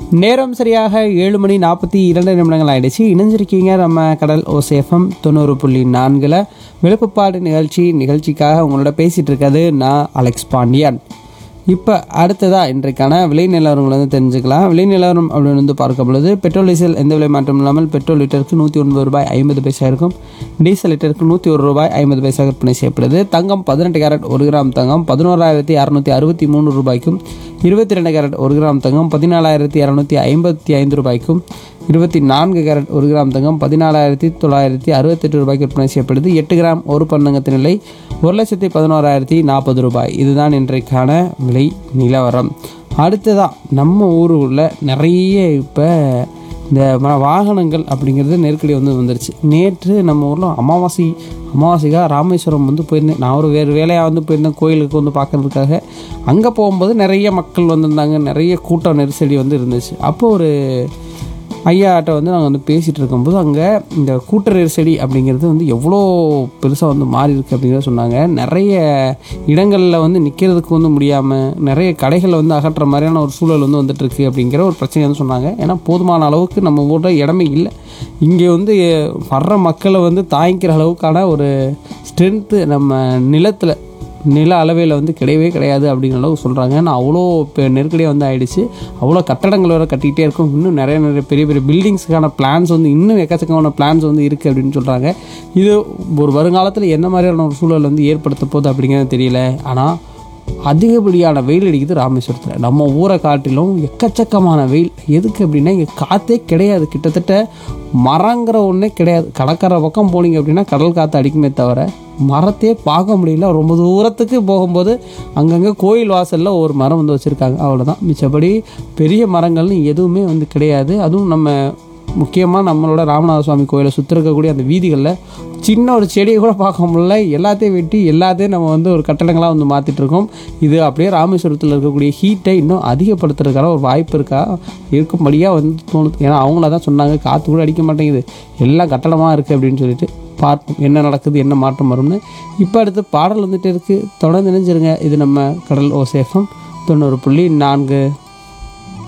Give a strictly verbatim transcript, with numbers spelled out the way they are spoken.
நேரம் சரியாக ஏழு மணி நாற்பத்தி இரண்டு நிமிடங்கள் ஆயிடுச்சு. இணைஞ்சிருக்கீங்க நம்ம கடல் ஓசேஃபம் தொண்ணூறு புள்ளி நான்கில் விழுப்புப்பாடு நிகழ்ச்சி நிகழ்ச்சிக்காக உங்களோட பேசிகிட்டு இருக்கிறது நான் அலெக்ஸ் பாண்டியன். இப்போ அடுத்ததாக இன்றைக்கான விலை நிலவரங்களை வந்து தெரிஞ்சுக்கலாம். விலை நிலவரம் அப்படின்னு வந்து பார்க்கும் பொழுது பெட்ரோல் டீசல் எந்த விலை மாற்றம் இல்லாமல் பெட்ரோல் லிட்டருக்கு நூற்றி ஒன்பது ரூபாய் ஐம்பது பைசா இருக்கும். டீசல் லிட்டருக்கு நூற்றி ஒரு ரூபாய் ஐம்பது பைசா விற்பனை செய்யப்படுது. தங்கம் பதினெட்டு கேரட் ஒரு கிராம் தங்கம் பதினோராயிரத்தி அறுநூற்றி அறுபத்தி மூணு ரூபாய்க்கும், இருபத்தி ரெண்டு கேரட் ஒரு கிராம் தங்கம் பதினாலாயிரத்தி இரநூத்தி ஐம்பத்தி ஐந்து ரூபாய்க்கும், இருபத்தி நான்கு கேரட் ஒரு கிராம் தங்கம் பதினாலாயிரத்தி தொள்ளாயிரத்தி அறுபத்தெட்டு ரூபாய்க்கு விற்பனை செய்யப்படுது. எட்டு கிராம் ஒரு பன்னங்கத்தின் விலை ஒரு லட்சத்தி பதினோராயிரத்தி நாற்பது ரூபாய். இதுதான் இன்றைக்கான விலை நிலவரம். அடுத்ததான் நம்ம ஊருக்குள்ள நிறைய இப்போ இந்த வாகனங்கள் அப்படிங்கிறது நெருக்கடி வந்து வந்துருச்சு. நேற்று நம்ம ஊரில் அமாவாசை அமாவாசைக்காக ராமேஸ்வரம் வந்து போயிருந்தேன். நான் ஒரு வேறு வேலையாக வந்து போயிருந்தேன் கோயிலுக்கு வந்து பார்க்கறதுக்காக. அங்கே போகும்போது நிறைய மக்கள் வந்திருந்தாங்க, நிறைய கூட்டம் நெரிசடி வந்து இருந்துச்சு. அப்போ ஒரு ஐயாட்ட வந்து நாங்கள் வந்து பேசிகிட்டு இருக்கும்போது அங்கே இந்த கூட்ட நெரிசடி அப்படிங்கிறது வந்து எவ்வளோ பெருசாக வந்து மாறி இருக்குது அப்படிங்கிறத சொன்னாங்க. நிறைய இடங்களில் வந்து நிற்கிறதுக்கு வந்து முடியாமல் நிறைய கடைகளை வந்து அகற்றுற மாதிரியான ஒரு சூழல் வந்து வந்துட்டுருக்கு அப்படிங்கிற ஒரு பிரச்சனை வந்து சொன்னாங்க. ஏன்னா போதுமான அளவுக்கு நம்ம ஊரில் இடமே இல்லை. இங்கே வந்து வர்ற மக்களை வந்து தாங்கிக்கிற அளவுக்கான ஒரு ஸ்ட்ரென்த்து நம்ம நிலத்தில் நில அளவையில் வந்து கிடையவே கிடையாது அப்படிங்கிற அளவு சொல்கிறாங்க. நான் அவ்வளோ இப்போ நெருக்கடியாக வந்து ஆகிடுச்சு. அவ்வளோ கட்டடங்கள் வேறு கட்டிகிட்டே இருக்கும். இன்னும் நிறைய நிறைய பெரிய பெரிய பில்டிங்ஸுக்கான பிளான்ஸ் வந்து இன்னும் எக்கச்சக்கமான பிளான்ஸ் வந்து இருக்குது அப்படின்னு சொல்கிறாங்க. இது ஒரு வருங்காலத்தில் என்ன மாதிரியான ஒரு சூழல் வந்து ஏற்படுத்த போகுது அப்படிங்கிறது தெரியல. ஆனால் அதிகப்படியான வெயில் அடிக்குது ராமேஸ்வரத்தில். நம்ம ஊரை காட்டிலும் எக்கச்சக்கமான வெயில். எதுக்கு அப்படின்னா இங்கே காற்றே கிடையாது. கிட்டத்தட்ட மரங்கிற ஒன்றே கிடையாது. கடற்கரை பக்கம் போனீங்க அப்படின்னா கடல் காற்று அடிக்குமே தவிர மரத்தையே பார்க்க முடியல. ரொம்ப தூரத்துக்கு போகும்போது அங்கங்கே கோயில் வாசலில் ஒரு மரம் வந்து வச்சுருக்காங்க, அவ்வளோதான். மிச்சப்படி பெரிய மரங்கள்னு எதுவுமே வந்து கிடையாது. அதுவும் நம்ம முக்கியமாக நம்மளோட ராமநாத சுவாமி கோயிலை சுற்றி இருக்கக்கூடிய அந்த வீதிகளில் சின்ன ஒரு செடியை கூட பார்க்க முடியல. எல்லாத்தையும் வெட்டி எல்லாத்தையும் நம்ம வந்து ஒரு கட்டடங்களாக வந்து மாற்றிட்டு இருக்கோம். இது அப்படியே ராமேஸ்வரத்தில் இருக்கக்கூடிய ஹீட்டை இன்னும் அதிகப்படுத்துறதுக்கான ஒரு வாய்ப்பு இருக்கா இருக்கும்படியாக வந்து தோணுது. ஏன்னா அவங்கள தான் சொன்னாங்க காற்று கூட அடிக்க மாட்டேங்குது, எல்லாம் கட்டடமாக இருக்குது அப்படின்னு சொல்லிட்டு. பார்ப்போம் என்ன நடக்குது, என்ன மாற்றம் வரும்னு. இப்போ அடுத்து பாடல் வந்துட்டு இருக்குது. தொடர்ந்து நினைஞ்சிருங்க. இது நம்ம கடல் ஓசேஃபம் தொண்ணூறு புள்ளி நான்கு.